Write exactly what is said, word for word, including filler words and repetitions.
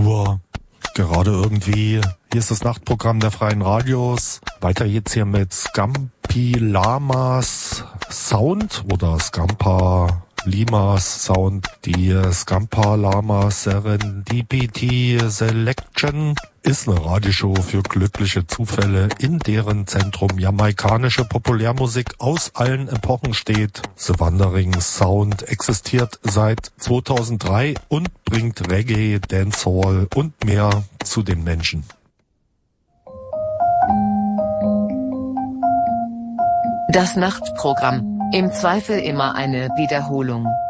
Uhr. Gerade irgendwie. Hier ist das Nachtprogramm der Freien Radios. Weiter geht's hier mit Scampi Lamas Sound oder Scampa Limas Sound. Die Scampa Lama Serendipity Selection ist eine Radioshow für glückliche Zufälle, in deren Zentrum jamaikanische Populärmusik aus allen Epochen steht. The Wandering Sound existiert seit zweitausenddrei und bringt Reggae, Dancehall und mehr zu den Menschen. Das Nachtprogramm. Im Zweifel immer eine Wiederholung.